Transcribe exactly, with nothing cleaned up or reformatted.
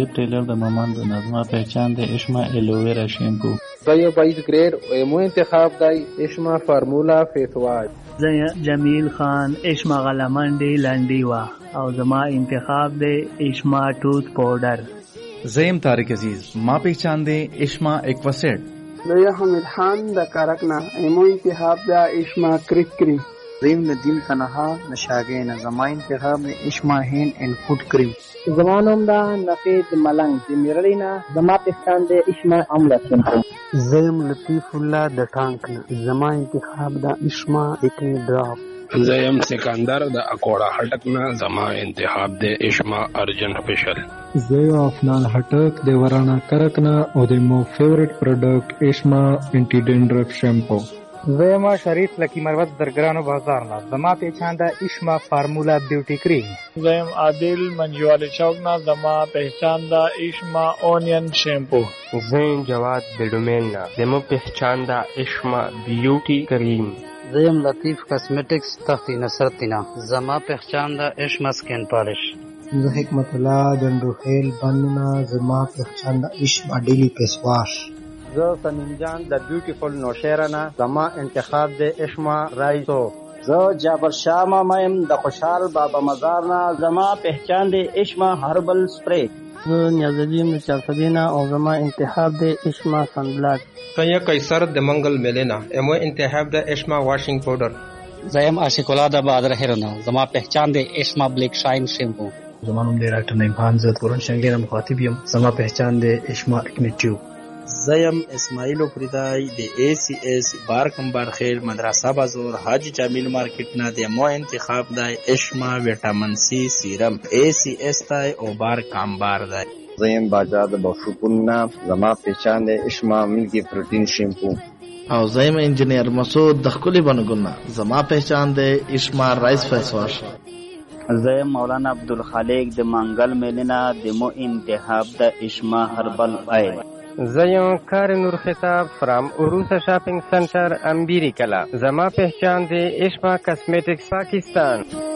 टेलर د مامان د نظمه پہچان د اشما الوویرا شیمپو. زي بايز جريد مو انتخاب داي اشما فارمولا فيس واش. زي جمیل خان اشما غلمنډي لنډي وا او زما انتخاب د اشما ټوث پاوډر. زیم طارق عزیز ما پہچان د اشما ایکواسیڈ. زي حمید خان د کارکنا مو انتخاب د اشما کریک کریم. زیم ندیم تنها نشاګین زما انتخاب د اشما هین ان فود کریم. زمانم دا نفید ملنگ جمیرلینا زما پہچان دے اشما عملہ شیمپو. زیم لطیف اللہ د ټانکنا زما انتخاب دا اشما اکنی ډراپ. زیم سکندر د اکوڑا هټکنا زما انتخاب دے اشما ارجن فیشل. زیم افنان هټک د ورانا کرکنا او د مو فیورٹ پروڈکٹ اشما انٹی ڈینڈرف شیمپو. زما شریف لکی مروت درگرانو بازار نا زما پہچان دا اشما فارمولا بیوٹی کریم. زیم عادل منجوالی چوکنا زما پہچان دا اشما اونین شیمپو. زیم جواد بیڈومین نا زما پہچان دا اشما بیوٹی کریم. زیم لطیف کاسمیٹکس تختی نصرتینا زما پہچان دا اشما سکین پالش. زه حکمت الله دندوخیل بننا زما پہچان دا اشما ډیلی فیس واش. زه سنیم جان د بیوټیفول نوشیرنا زما انتخاب د اشما رایسو. زه جابر شاه مایم د خوشحال بابا مزارنا زما پہچان د اشما هربل سپری. زه نیازالدین چارسدینا او زما انتخاب د اشما سنبلاک. کیا قیصر د منگل ملینا امو انتخاب د اشما واشنگ پاؤڈر. زیم عاشق الله د بادر هرنا زما پہچان د اشما بلیک شاین شیمپو. زمانم د ډاکټر نعیم خان زه پرون شنګیر مخاطب یم زما پہچان د اشما اکنیټیو. زیم اسماعیل فریدای د ای سی ایس بار کمبار خیر مدرسه بازار حاجی جمیل مارکیٹ نه د مو انتخاب دای اشما ویټامین سی سیرم ای سی ایس تای او بار کمبار دای. زیم باجا د بوشکون نه زما پہچان د اشما ملکی پروتین شیمپو. او زیم انجینیر مسعود د خپل بنګونه زما پہچان د اشما رائس فیس واش. زیم مولانا عبدالخالق د منگل ملینا د مو انتخاب د اشما هربل آیل. زیم کار نور خطاب فرام عروسه شاپنگ سنٹر امبیری کلا زما پہچان دے اشما کاسمیٹکس پاکستان.